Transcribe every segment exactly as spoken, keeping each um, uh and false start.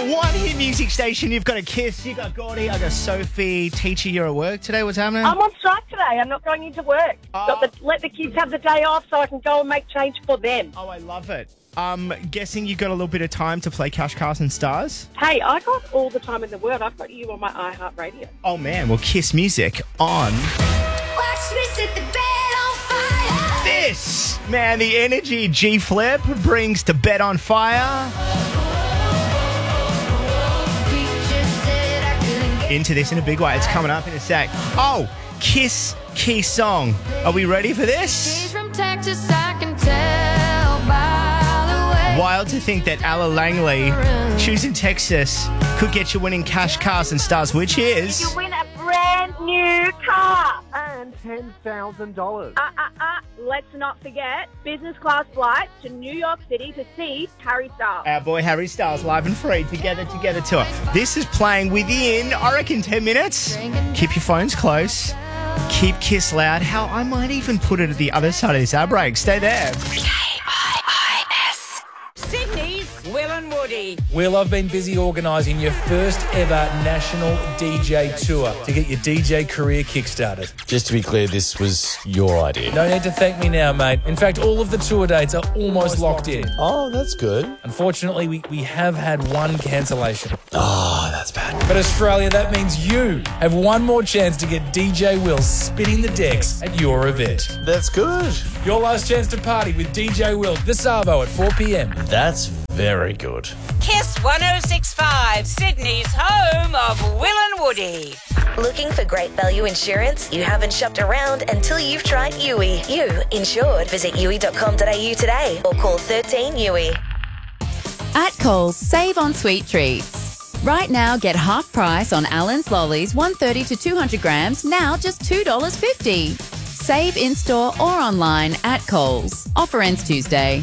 one hit music station. You've got a Kiss, you got Gordy, I got Sophie. Teacher, you're at work today. What's happening? I'm on strike today. I'm not going into work. Oh. Got the, let the kids have the day off so I can go and make change for them. Oh, I love it. Um, guessing you got a little bit of time to play Cash, Cars and Stars? Hey, I got all the time in the world. I've got you on my iHeartRadio. Oh, man. Well, Kiss music on. Watch me set the bed on fire. This, man, the energy G-Flip brings to Bed on Fire. Into this in a big way. It's coming up in a sec. Oh, Kiss key song. Are we ready for this? She's from Texas, I can tell by the way. Wild to think that Ella Langley choosing Texas could get you winning Cash, Cars and Stars, which is... You win a brand new car. And ten thousand dollars. Uh, uh, uh, let's not forget business class flights to New York City to see Harry Styles. Our boy Harry Styles, live and free, Together Together tour. This is playing within, I reckon, ten minutes. Keep your phones close. Keep Kiss loud. Hell, I might even put it at the other side of this ad break. Stay there. Sydney's Will and Woody. Will, I've been busy organising your first ever national D J tour to get your D J career kick-started. Just to be clear, this was your idea. No need to thank me now, mate. In fact, all of the tour dates are almost locked in. Oh, that's good. Unfortunately, we, we have had one cancellation. Oh, that's bad. But Australia, that means you have one more chance to get D J Will spinning the decks at your event. That's good. Your last chance to party with D J Will this Savo at four p.m. That's very good. Kiss one oh six point five, Sydney's home of Will and Woody. Looking for great value insurance? You haven't shopped around until you've tried U I. You insured. Visit U I dot com dot a u today or call thirteen U I. At Coles, save on sweet treats. Right now, get half price on Allen's Lollies, one thirty to two hundred grams, now just two dollars fifty. Save in-store or online at Coles. Offer ends Tuesday.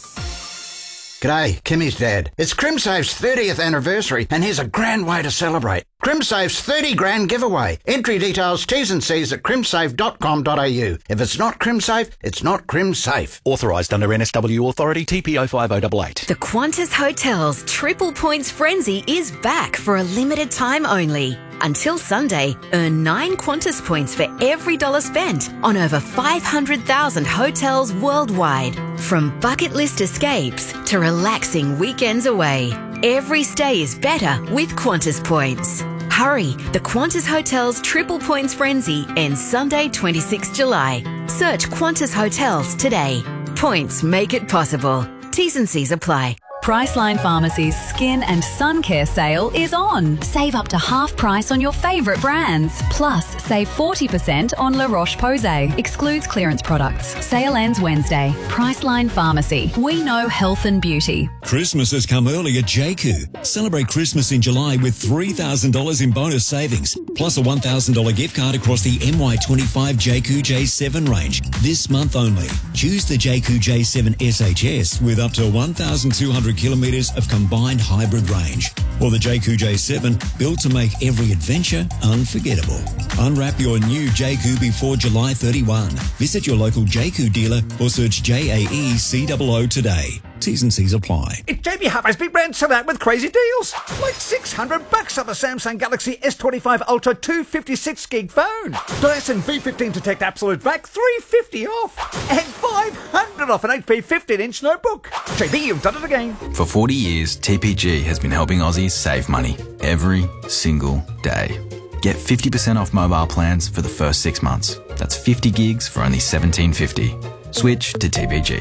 G'day, Kimmy's dad. It's CrimSafe's thirtieth anniversary, and here's a grand way to celebrate. CrimSafe's thirty grand giveaway. Entry details, T's and C's at crimsafe dot com dot a u. If it's not CrimSafe, it's not CrimSafe. Authorised under N S W Authority T P O five oh eight eight. The Qantas Hotels Triple Points Frenzy is back for a limited time only. Until Sunday, earn nine Qantas points for every dollar spent on over five hundred thousand hotels worldwide. From bucket list escapes to relaxing weekends away, every stay is better with Qantas points. Hurry, the Qantas Hotels Triple Points Frenzy ends Sunday, twenty-sixth July. Search Qantas Hotels today. Points make it possible. T's and C's apply. Priceline Pharmacy's Skin and Sun Care sale is on. Save up to half price on your favourite brands. Plus, save forty percent on La Roche-Posay. Excludes clearance products. Sale ends Wednesday. Priceline Pharmacy. We know health and beauty. Christmas has come early at J Q. Celebrate Christmas in July with three thousand dollars in bonus savings, plus a one thousand dollars gift card across the M Y twenty-five J Q J seven range. This month only. Choose the J Q J seven S H S with up to one thousand two hundred kilometres of combined hybrid range, or the J Q J seven built to make every adventure unforgettable. Unwrap your new J Q before July thirty-first. Visit your local J Q dealer or search J A E C O O today. T's and C's apply. It's J B Hi-Fi's big brand sell out with crazy deals. Like six hundred bucks on the Samsung Galaxy S twenty-five Ultra two fifty-six gig phone. Dyson V fifteen Detect Absolute Vac three fifty off. And five hundred off an H P fifteen inch notebook. J B, you've done it again. For forty years, T P G has been helping Aussies save money every single day. Get fifty percent off mobile plans for the first six months. That's fifty gigs for only seventeen fifty. Switch to T P G.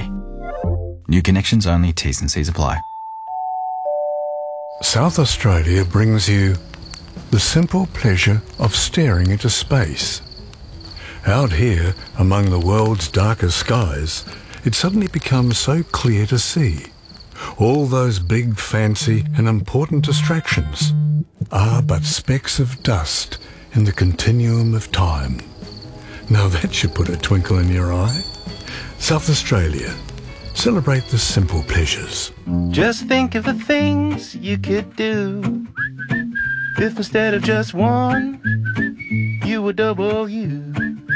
New connections only, T's and C's apply. South Australia brings you the simple pleasure of staring into space. Out here, among the world's darkest skies, it suddenly becomes so clear to see. All those big, fancy and important distractions are but specks of dust in the continuum of time. Now that should put a twinkle in your eye. South Australia. Celebrate the simple pleasures. Just think of the things you could do if instead of just one, you were double you.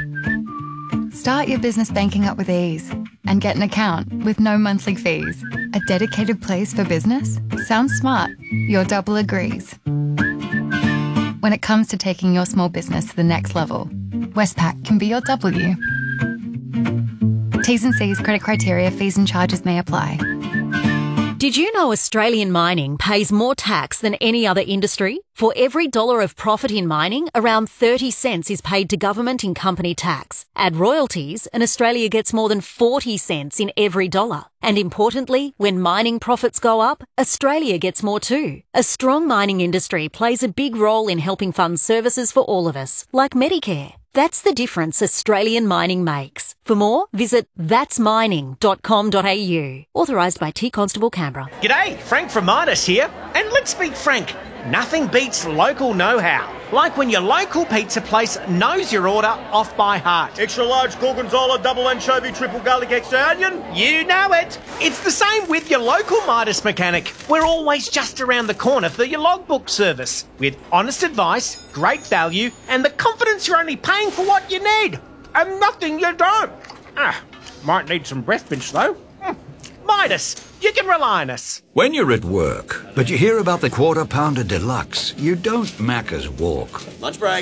Start your business banking up with ease and get an account with no monthly fees A dedicated place for business? Sounds smart. Your double agrees. When it comes to taking your small business to the next level, Westpac can be your W. T's and C's, credit criteria, fees and charges may apply. Did you know Australian mining pays more tax than any other industry? For every dollar of profit in mining, around thirty cents is paid to government in company tax. Add royalties, and Australia gets more than forty cents in every dollar. And importantly, when mining profits go up, Australia gets more too. A strong mining industry plays a big role in helping fund services for all of us, like Medicare. That's the difference Australian mining makes. For more, visit that's mining dot com dot a u. Authorised by T Constable Canberra. G'day, Frank from Midas here. And let's be frank, nothing beats local know-how. Like when your local pizza place knows your order off by heart. Extra large gorgonzola, double anchovy, triple garlic, extra onion. You know it. It's the same with your local Midas mechanic. We're always just around the corner for your logbook service. With honest advice, great value, and the confidence you're only paying for what you need. And nothing you don't. Ah, might need some breath mints though. Midas, you can rely on us. When you're at work, but you hear about the Quarter Pounder Deluxe, you don't Macca's walk. Lunch break.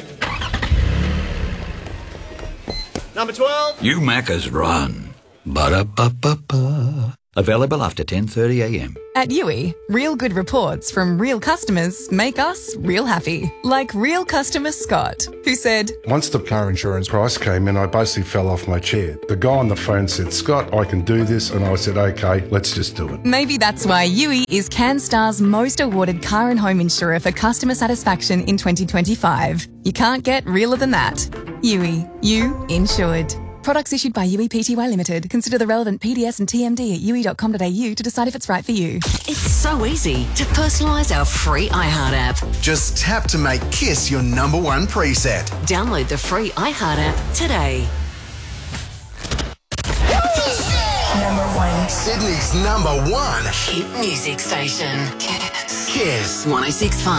Number twelve. You Macca's run. Ba-da-ba-ba-ba. Available after ten thirty a m. At Yui, real good reports from real customers make us real happy. Like real customer Scott, who said, Once the car insurance price came in, I basically fell off my chair. The guy on the phone said, Scott, I can do this. And I said, okay, let's just do it. Maybe that's why Yui is CanStar's most awarded car and home insurer for customer satisfaction in twenty twenty-five. You can't get realer than that. Yui, you insured. Products issued by Yui Pty Limited. Consider the relevant P D S and T M D at yui dot com dot a u to decide if it's right for you. It's so easy to personalise our free iHeart app. Just tap to make Kiss your number one preset. Download the free iHeart app today. Number one. Sydney's number one Hit music station. Kiss. one oh six point five.